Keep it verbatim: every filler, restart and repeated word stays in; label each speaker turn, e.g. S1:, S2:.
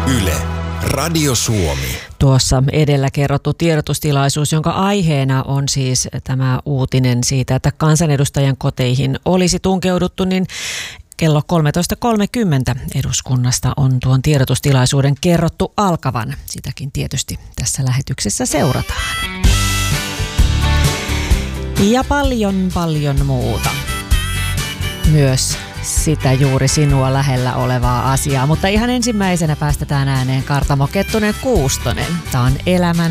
S1: Yle, Radio Suomi.
S2: Tuossa edellä kerrottu tiedotustilaisuus, jonka aiheena on siis tämä uutinen siitä, että kansanedustajan koteihin olisi tunkeuduttu, niin kello kolmetoista kolmekymmentä eduskunnasta on tuon tiedotustilaisuuden kerrottu alkavan. Sitäkin tietysti tässä lähetyksessä seurataan. Ja paljon paljon muuta. Myös sitä juuri sinua lähellä olevaa asiaa. Mutta ihan ensimmäisenä päästetään ääneen Kartamo Kettunen Kuustonen. Tämä on Elämän